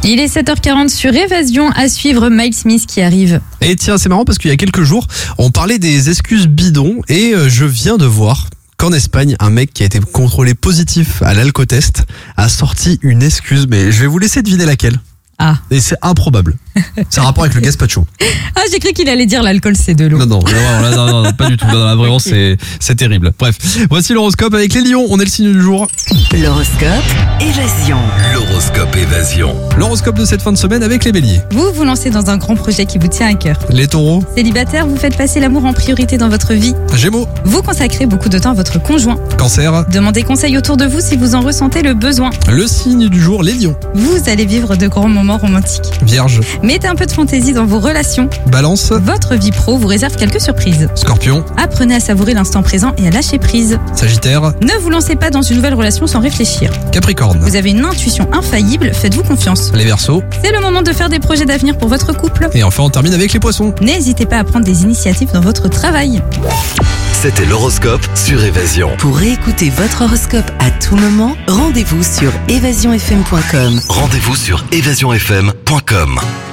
Il est 7h40 sur Évasion, à suivre Miles Smith qui arrive. Et tiens, c'est marrant parce qu'il y a quelques jours, on parlait des excuses bidons et je viens de voir qu'en Espagne, un mec qui a été contrôlé positif à l'alcotest a sorti une excuse, mais je vais vous laisser deviner laquelle. Ah. Et c'est improbable. C'est un rapport avec le gazpacho. Ah, j'ai cru qu'il allait dire l'alcool c'est de l'eau. Non, pas du tout. Non, vraiment, c'est terrible. Bref, voici l'horoscope avec les lions. On est le signe du jour. L'horoscope Évasion. L'horoscope Évasion. L'horoscope de cette fin de semaine avec les béliers. Vous vous lancez dans un grand projet qui vous tient à cœur. Les taureaux. Célibataire, vous faites passer l'amour en priorité dans votre vie. Gémeaux. Vous consacrez beaucoup de temps à votre conjoint. Cancer. Demandez conseil autour de vous si vous en ressentez le besoin. Le signe du jour, les lions. Vous allez vivre de grands moments romantiques. Vierge. Mettez un peu de fantaisie dans vos relations. Balance. Votre vie pro vous réserve quelques surprises. Scorpion. Apprenez à savourer l'instant présent et à lâcher prise. Sagittaire. Ne vous lancez pas dans une nouvelle relation sans réfléchir. Capricorne. Vous avez une intuition infaillible, faites-vous confiance. Les Verseaux. C'est le moment de faire des projets d'avenir pour votre couple. Et enfin, on termine avec les poissons. N'hésitez pas à prendre des initiatives dans votre travail. C'était l'horoscope sur Évasion. Pour réécouter votre horoscope à tout moment, rendez-vous sur évasionfm.com. Rendez-vous sur évasionfm.com.